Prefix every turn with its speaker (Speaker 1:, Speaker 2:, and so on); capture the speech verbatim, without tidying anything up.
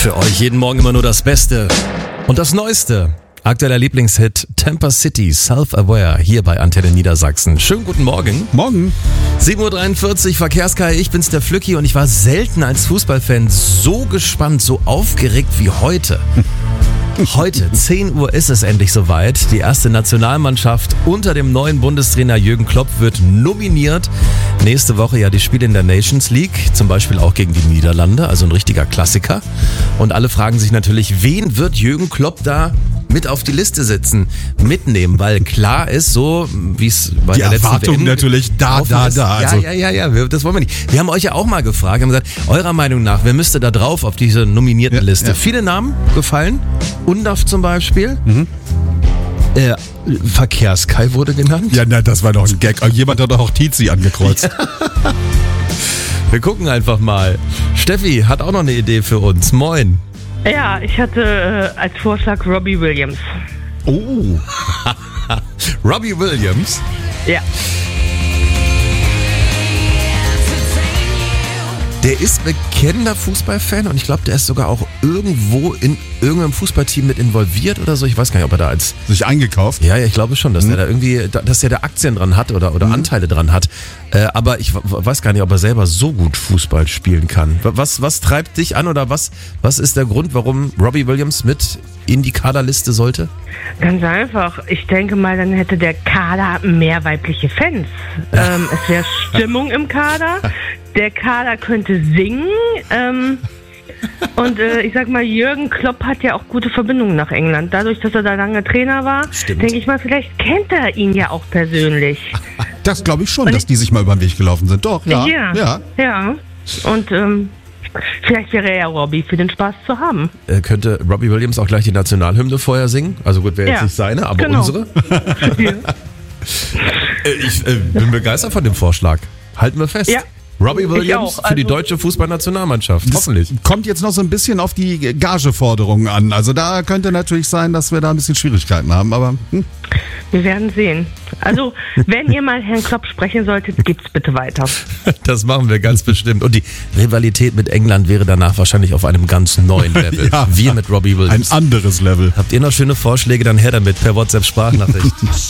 Speaker 1: Für euch jeden Morgen immer nur das Beste und das Neueste. Aktueller Lieblingshit Tampa City, Self-Aware, hier bei Antenne Niedersachsen. Schönen guten Morgen.
Speaker 2: Morgen.
Speaker 1: sieben Uhr dreiundvierzig, Verkehrskai, ich bin's, der Flücki, und ich war selten als Fußballfan so gespannt, so aufgeregt wie heute. Heute, zehn Uhr, ist es endlich soweit. Die erste Nationalmannschaft unter dem neuen Bundestrainer Jürgen Klopp wird nominiert. Nächste Woche ja die Spiele in der Nations League, zum Beispiel auch gegen die Niederlande, also ein richtiger Klassiker. Und alle fragen sich natürlich, wen wird Jürgen Klopp da mit auf die Liste setzen, mitnehmen, weil klar ist, so wie es bei
Speaker 2: Die
Speaker 1: der letzten
Speaker 2: Erwartung
Speaker 1: W M
Speaker 2: natürlich da, da,
Speaker 1: ist.
Speaker 2: da. Also
Speaker 1: Ja, ja, ja, ja, wir- das wollen wir nicht. Wir haben euch ja auch mal gefragt, haben gesagt, eurer Meinung nach, wer müsste da drauf auf diese nominierten
Speaker 2: Ja,
Speaker 1: Liste?
Speaker 2: ja.
Speaker 1: Viele Namen gefallen, Undaf zum Beispiel.
Speaker 2: Mhm.
Speaker 1: Äh, Verkehrskai wurde genannt.
Speaker 2: Ja, na, das war doch ein Gag. Jemand hat doch auch Tizi angekreuzt.
Speaker 1: Wir gucken einfach mal. Steffi hat auch noch eine Idee für uns. Moin.
Speaker 3: Ja, ich hatte äh, als Vorschlag Robbie Williams.
Speaker 2: Oh.
Speaker 1: Robbie Williams.
Speaker 3: Ja.
Speaker 1: Der ist bekennender Fußballfan und ich glaube, der ist sogar auch irgendwo in irgendeinem Fußballteam mit involviert oder so. Ich weiß gar nicht, ob er da als...
Speaker 2: Sich eingekauft.
Speaker 1: Ja, ja, ich glaube schon, dass der da irgendwie, dass der da Aktien dran hat oder, oder Anteile dran hat. Äh, aber ich w- weiß gar nicht, ob er selber so gut Fußball spielen kann. Was, was treibt dich an oder was, was ist der Grund, warum Robbie Williams mit in die Kaderliste sollte?
Speaker 3: Ganz einfach. Ich denke mal, dann hätte der Kader mehr weibliche Fans. Ähm, es wäre Stimmung im Kader. Der Kader könnte singen. Ähm, und äh, ich sag mal, Jürgen Klopp hat ja auch gute Verbindungen nach England. Dadurch, dass er da lange Trainer war,
Speaker 1: Stimmt.
Speaker 3: denke ich mal, vielleicht kennt er ihn ja auch persönlich.
Speaker 2: Das glaube ich schon, dass die sich mal über den Weg gelaufen sind. Doch, ja.
Speaker 3: Ja.
Speaker 2: ja.
Speaker 3: Ja. Und ähm, vielleicht wäre er ja Robbie für den Spaß zu haben.
Speaker 1: Äh, könnte Robbie Williams auch gleich die Nationalhymne vorher singen? Also gut, wäre jetzt
Speaker 3: Ja,
Speaker 1: nicht seine, aber
Speaker 3: genau.
Speaker 1: unsere.
Speaker 3: Ja.
Speaker 1: Äh, ich äh, bin begeistert von dem Vorschlag. Halten wir fest.
Speaker 3: Ja.
Speaker 1: Robbie Williams
Speaker 3: auch,
Speaker 1: für die
Speaker 3: also-
Speaker 1: deutsche Fußballnationalmannschaft. Hoffentlich.
Speaker 2: Kommt jetzt noch so ein bisschen auf die Gageforderungen an. Also da könnte natürlich sein, dass wir da ein bisschen Schwierigkeiten haben. Aber hm.
Speaker 3: Wir werden sehen. Also, wenn ihr mal Herrn Klopp sprechen solltet, gibt's bitte weiter.
Speaker 1: Das machen wir ganz bestimmt. Und die Rivalität mit England wäre danach wahrscheinlich auf einem ganz neuen Level.
Speaker 2: Ja.
Speaker 1: Wir mit Robbie
Speaker 2: ein
Speaker 1: Williams.
Speaker 2: anderes Level.
Speaker 1: Habt ihr noch schöne Vorschläge? Dann her damit per WhatsApp-Sprachnachricht.